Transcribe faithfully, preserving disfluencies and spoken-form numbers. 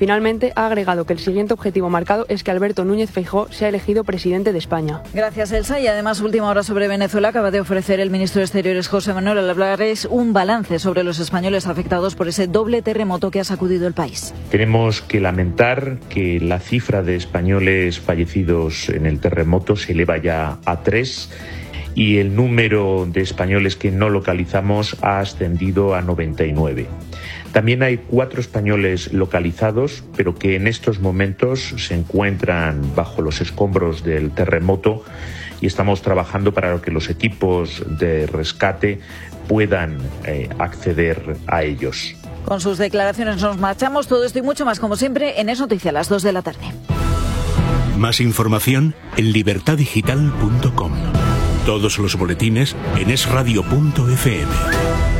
Finalmente, ha agregado que el siguiente objetivo marcado es que Alberto Núñez Feijóo sea elegido presidente de España. Gracias, Elsa. Y además, última hora sobre Venezuela, acaba de ofrecer el ministro de Exteriores, José Manuel Álvarez, un balance sobre los españoles afectados por ese doble terremoto que ha sacudido el país. Tenemos que lamentar que la cifra de españoles fallecidos en el terremoto se eleva ya a tres y el número de españoles que no localizamos ha ascendido a noventa y nueve. También hay cuatro españoles localizados, pero que en estos momentos se encuentran bajo los escombros del terremoto y estamos trabajando para que los equipos de rescate puedan eh, acceder a ellos. Con sus declaraciones nos marchamos. Todo esto y mucho más, como siempre, en Es Noticia a las dos de la tarde. Más información en libertad digital punto com. Todos los boletines en es radio punto efe eme.